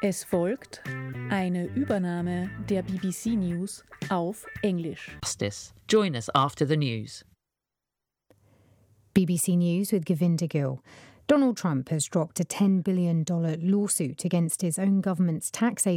Es folgt eine Übernahme der BBC News auf Englisch. Justice. Join us after the news. BBC News with Govinda Gill. Donald Trump has dropped a $10 billion lawsuit against his own government's tax